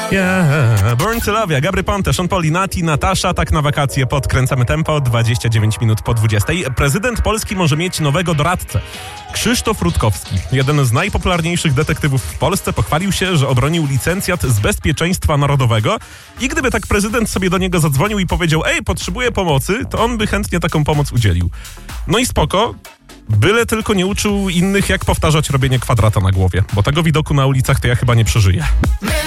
Yeah, Born to Love, Gabry Ponte, Sean Paul, Nati, Natasza, tak na wakacje podkręcamy tempo, 29 minut po 20. Prezydent Polski może mieć nowego doradcę. Krzysztof Rutkowski, jeden z najpopularniejszych detektywów w Polsce, pochwalił się, że obronił licencjat z bezpieczeństwa narodowego i gdyby tak prezydent sobie do niego zadzwonił i powiedział: ej, potrzebuję pomocy, to on by chętnie taką pomoc udzielił. No i spoko, byle tylko nie uczył innych, jak powtarzać robienie kwadrata na głowie, bo tego widoku na ulicach to ja chyba nie przeżyję.